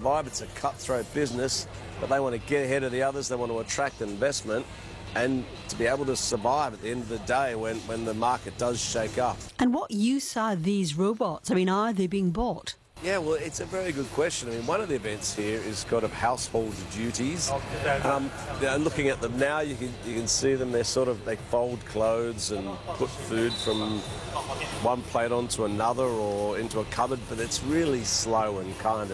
survive. It's a cutthroat business, but they want to get ahead of the others. They want to attract investment and to be able to survive at the end of the day when the market does shake up. And what use are these robots? I mean, are they being bought? Yeah, well, it's a very good question. I mean, one of the events here is kind of household duties. Looking at them now, you can see them. They fold clothes and put food from one plate onto another or into a cupboard, but it's really slow and kind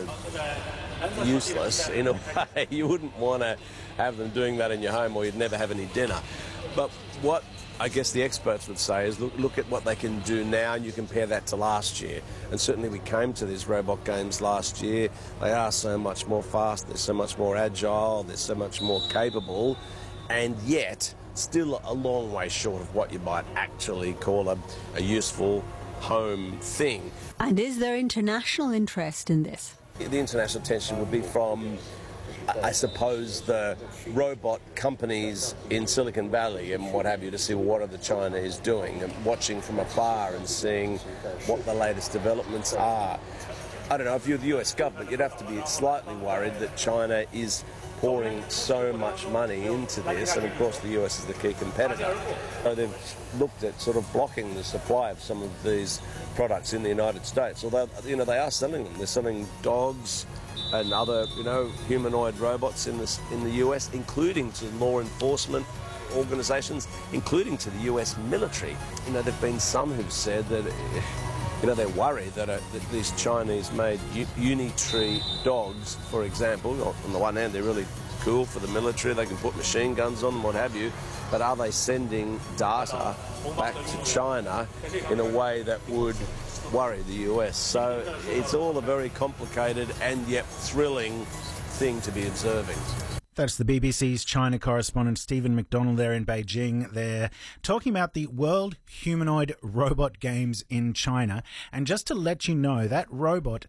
of useless in a way. You wouldn't want to have them doing that in your home, or you'd never have any dinner. But what I guess the experts would say is look at what they can do now, and you compare that to last year. And certainly we came to these robot games last year. They are so much more fast, they're so much more agile, they're so much more capable, and yet still a long way short of what you might actually call a useful home thing. And is there international interest in this? The international attention would be from, I suppose, the robot companies in Silicon Valley and what have you, to see what other China is doing, and watching from afar and seeing what the latest developments are. I don't know, if you're the US government, you'd have to be slightly worried that China is pouring so much money into this, and of course the US is the key competitor. So they've looked at sort of blocking the supply of some of these products in the United States, although, they are selling them. They're selling dogs and other, humanoid robots in the US, including to law enforcement organisations, including to the US military. There've been some who've said that, they're worried that these Chinese-made Unitree dogs, for example, on the one hand, they're really cool for the military. They can put machine guns on them, what have you. But are they sending data back to China in a way that would worry the US? So it's all a very complicated and yet thrilling thing to be observing. That's the BBC's China correspondent Stephen McDonald there in Beijing. They're talking about the World Humanoid Robot Games in China. And just to let you know, that robot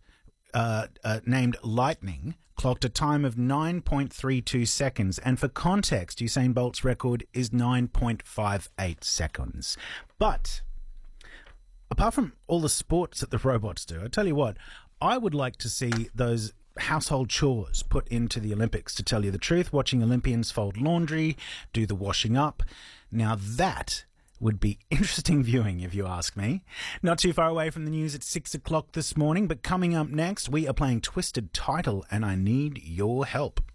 named Lightning clocked a time of 9.32 seconds. And for context, Usain Bolt's record is 9.58 seconds. But apart from all the sports that the robots do, I tell you what, I would like to see those household chores put into the Olympics, to tell you the truth. Watching Olympians fold laundry, do the washing up. Now that would be interesting viewing, if you ask me. Not too far away from the news at 6 o'clock this morning, but coming up next, we are playing Twisted Title, and I need your help.